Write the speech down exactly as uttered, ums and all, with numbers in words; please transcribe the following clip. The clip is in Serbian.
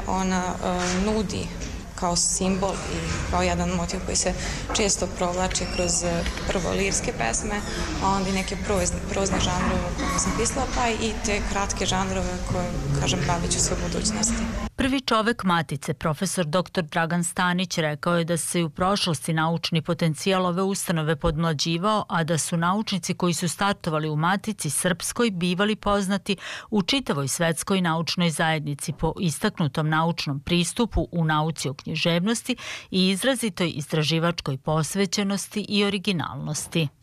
ona uh, nudi kao simbol i kao jedan motiv koji se često provlači kroz prvo lirske pesme, a onda i neke prozne, prozne žanrove o kojima sam pisala, pa i te kratke žanrove koje, kažem, bavit ću se u budućnosti. Prvi čovek Matice, profesor doktor Dragan Stanić, rekao je da se i u prošlosti naučni potencijal ove ustanove podmlađivao, a da su naučnici koji su startovali u Matici Srpskoj bivali poznati u čitavoj svetskoj naučnoj zajednici po istaknutom naučnom pristupu u nauci o književnosti i izrazitoj istraživačkoj posvećenosti i originalnosti.